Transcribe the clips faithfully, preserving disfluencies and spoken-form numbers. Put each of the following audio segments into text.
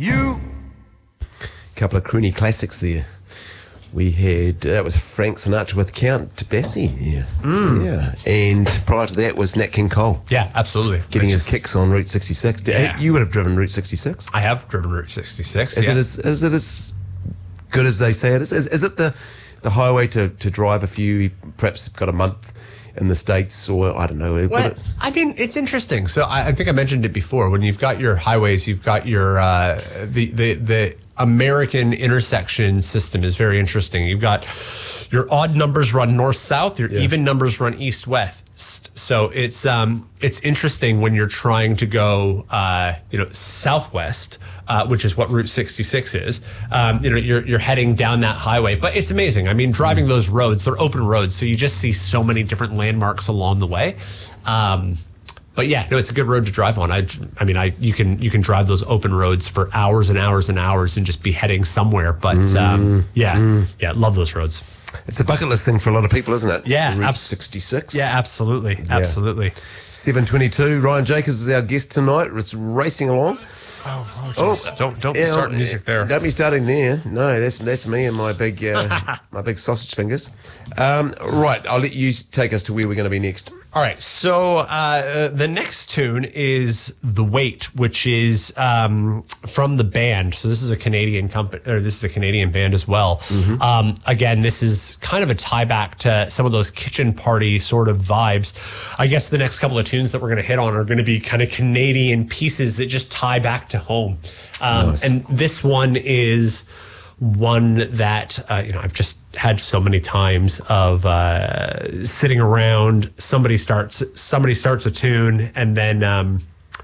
you. Couple of croony classics there. We had, uh, it was Frank Sinatra with Count Basie. Yeah. Mm. Yeah. And prior to that was Nat King Cole. Yeah, absolutely. Getting Which his is, kicks on Route sixty-six. Yeah. You would have driven Route sixty-six? I have driven Route sixty-six. Is, yeah. it, as, is it as good as they say it is? Is, is it the, the highway to, to drive a few, perhaps got a month in the States, or I don't know. Well, I mean, it's interesting. So I, I think I mentioned it before. When you've got your highways, you've got your uh, the the the American intersection system is very interesting. You've got your odd numbers run north south, your Yeah. even numbers run east west. So it's um it's interesting when you're trying to go uh, you know southwest, uh, which is what Route sixty-six is. Um, you know you're you're heading down that highway, but it's amazing. I mean, driving those roads, they're open roads, so you just see so many different landmarks along the way. Um, But yeah, no, it's a good road to drive on. I, I mean, I you can you can drive those open roads for hours and hours and hours and just be heading somewhere. But um, yeah, mm. yeah, love those roads. It's a bucket list thing for a lot of people, isn't it? Yeah, Route ab- sixty-six. Yeah, absolutely, Yeah. absolutely. seven twenty-two. Ryan Jacobs is our guest tonight. It's racing along. Oh, oh, geez. don't don't be Yeah, starting music there. Don't be starting there. No, that's that's me and my big uh, my big sausage fingers. Um, right, I'll let you take us to where we're going to be next. All right, so uh, the next tune is "The Weight," which is um, from the band. So this is a Canadian company, or this is a Canadian band as well. Mm-hmm. Um, again, this is kind of a tie back to some of those kitchen party sort of vibes. I guess the next couple of tunes that we're going to hit on are going to be kind of Canadian pieces that just tie back to home. Um, Nice. And this one is one that uh, you know I've just had so many times of uh, sitting around. Somebody starts somebody starts a tune, and then um,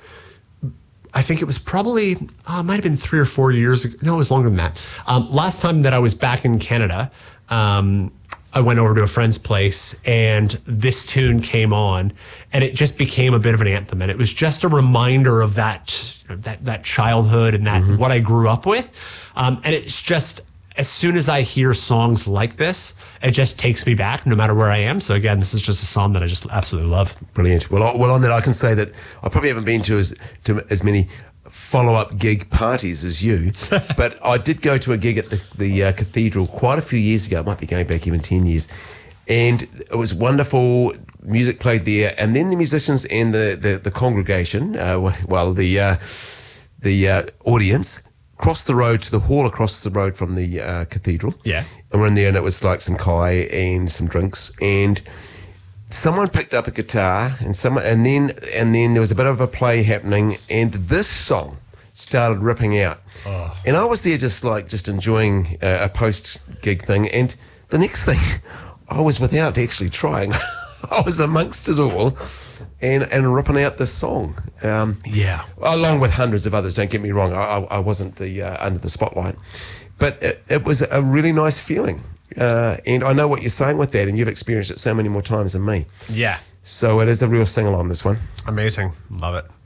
I think it was probably uh, it might have been three or four years ago. No, it was longer than that. Um, last time that I was back in Canada, um, I went over to a friend's place, and this tune came on, and it just became a bit of an anthem, and it was just a reminder of that that that childhood and that what I grew up with. Um, and it's just, as soon as I hear songs like this, it just takes me back no matter where I am. So again, this is just a song that I just absolutely love. Brilliant. Well, I- well, on that, I can say that I probably haven't been to as to as many follow-up gig parties as you, but I did go to a gig at the, the uh, Cathedral quite a few years ago. It might be going back even ten years. And it was wonderful. Music played there. And then the musicians and the, the, the congregation, uh, well, the, uh, the uh, audience, crossed the road to the hall across the road from the uh, cathedral. Yeah. And we're in there, and it was like some kai and some drinks. And someone picked up a guitar, and someone, and then and then there was a bit of a play happening, and this song started ripping out. Oh. And I was there just like just enjoying uh, a post gig thing, and the next thing, I was without actually trying. I was amongst it all, and and ripping out this song. Um, Yeah. along with hundreds of others. Don't get me wrong. I I, I wasn't the uh, under the spotlight, but it, it was a really nice feeling. Uh, and I know what you're saying with that, and you've experienced it so many more times than me. Yeah. So it is a real sing-along, this one. Amazing. Love it.